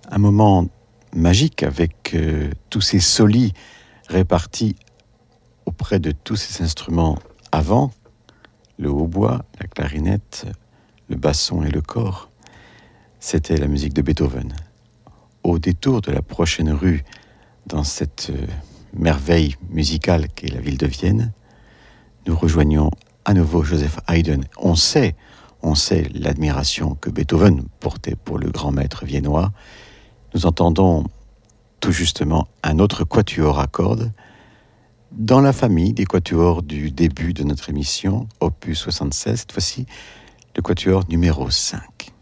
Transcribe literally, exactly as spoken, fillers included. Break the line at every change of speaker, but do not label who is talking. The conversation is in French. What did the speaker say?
Un moment magique avec euh, tous ces solis répartis auprès de tous ces instruments avant, le hautbois, la clarinette, le basson et le cor. C'était la musique de Beethoven. Au détour de la prochaine rue, dans cette euh, merveille musicale qu'est la ville de Vienne, nous rejoignons à nouveau Joseph Haydn. On sait, on sait l'admiration que Beethoven portait pour le grand maître viennois. Nous entendons tout justement un autre quatuor à cordes dans la famille des quatuors du début de notre émission, opus soixante-seize, cette fois-ci le quatuor numéro cinq.